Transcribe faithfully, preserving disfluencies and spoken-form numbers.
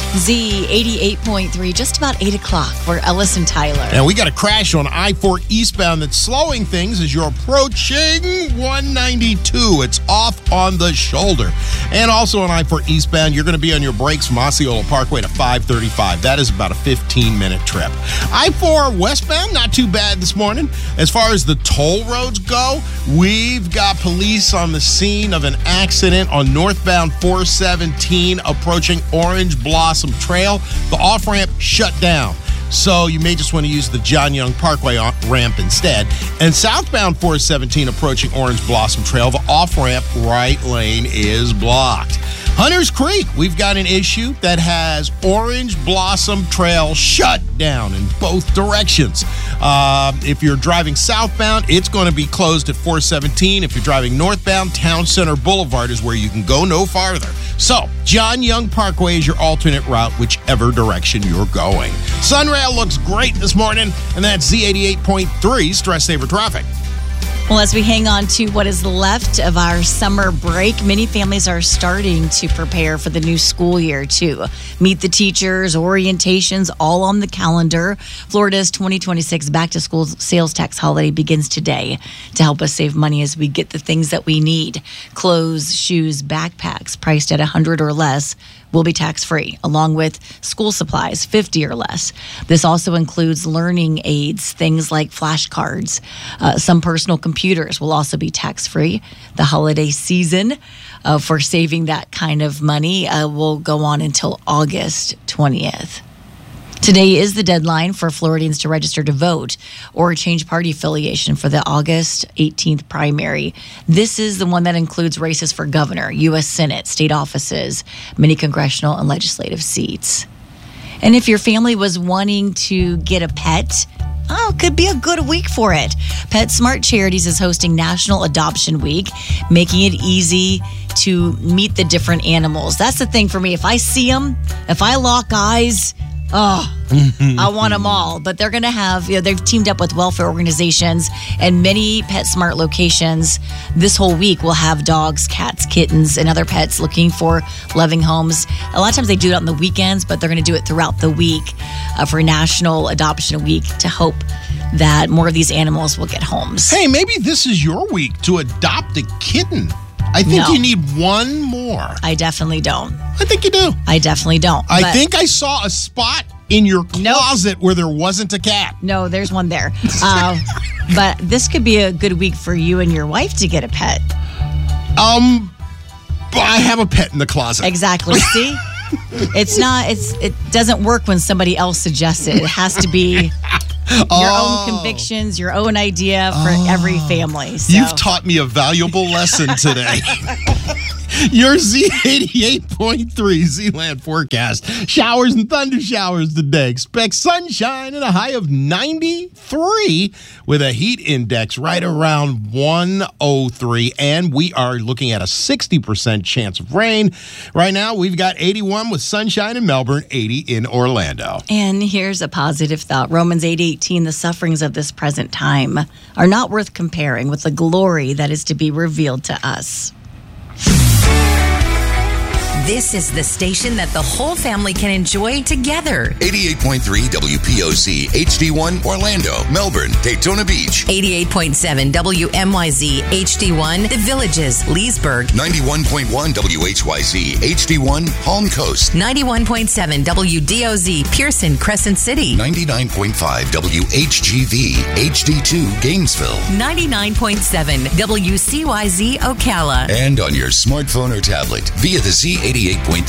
Z eighty-eight point three, just about eight o'clock for Ellis and Tyler. And we got a crash on I four eastbound that's slowing things as you're approaching one ninety-two. It's off on the shoulder. And also on I four eastbound, you're going to be on your brakes from Osceola Parkway to five thirty-five. That is about a fifteen-minute trip. I four westbound, not too bad this morning. As far as the toll roads go, we've got police on the scene of an accident on northbound four seventeen approaching Orange Blossom Trail. The off-ramp shut down, so you may just want to use the John Young Parkway ramp instead. And southbound four seventeen approaching Orange Blossom Trail, the off-ramp right lane is blocked. Hunters Creek, we've got an issue that has Orange Blossom Trail shut down in both directions. Uh, if you're driving southbound, it's going to be closed at four seventeen. If you're driving northbound, Town Center Boulevard is where you can go no farther. So, John Young Parkway is your alternate route, whichever direction you're going. Sunrail looks great this morning, and that's Z eighty-eight point three Stress Saver Traffic. Well, as we hang on to what is left of our summer break, many families are starting to prepare for the new school year, too. Meet the teachers, orientations, all on the calendar. Florida's twenty twenty-six back-to-school sales tax holiday begins today to help us save money as we get the things that we need. Clothes, shoes, backpacks priced at one hundred dollars or less will be tax-free, along with school supplies, fifty dollars or less. This also includes learning aids, things like flashcards. Uh, some personal computers will also be tax-free. The holiday season uh, for saving that kind of money uh, will go on until August twentieth. Today is the deadline for Floridians to register to vote or change party affiliation for the August eighteenth primary. This is the one that includes races for governor, U S Senate, state offices, many congressional and legislative seats. And if your family was wanting to get a pet, oh, could be a good week for it. PetSmart Charities is hosting National Adoption Week, making it easy to meet the different animals. That's the thing for me. If I see them, if I lock eyes, oh, I want them all. But they're going to have, you know, they've teamed up with welfare organizations, and many PetSmart locations this whole week will have dogs, cats, kittens, and other pets looking for loving homes. A lot of times they do it on the weekends, but they're going to do it throughout the week uh, for National Adoption Week to hope that more of these animals will get homes. Hey, maybe this is your week to adopt a kitten. I think No. you need one more. I definitely don't. I think you do. I definitely don't. I But- think I saw a spot in your closet where there wasn't a cat. No, there's one there. Uh, but this could be a good week for you and your wife to get a pet. Um, I have a pet in the closet. Exactly. See? It's not, it's, it doesn't work when somebody else suggests it. It has to be your Oh. own convictions, your own idea for every family. So. You've taught me a valuable lesson today. Your Z eighty-eight point three Z-Land forecast. Showers and thunder showers today. Expect sunshine and a high of ninety-three with a heat index right around one oh three. And we are looking at a sixty percent chance of rain. Right now, we've got eighty-one with sunshine in Melbourne, eighty in Orlando. And here's a positive thought. Romans eight eighteen, the sufferings of this present time are not worth comparing with the glory that is to be revealed to us. This is the station that the whole family can enjoy together. eighty-eight point three W P O C, H D one, Orlando, Melbourne, Daytona Beach. eighty-eight point seven W M Y Z, H D one, The Villages, Leesburg. ninety-one point one W H Y Z, H D one, Palm Coast. ninety-one point seven W D O Z, Pearson, Crescent City. ninety-nine point five W H G V, H D two, Gainesville. ninety-nine point seven W C Y Z, Ocala. And on your smartphone or tablet via the Z eighty-eight point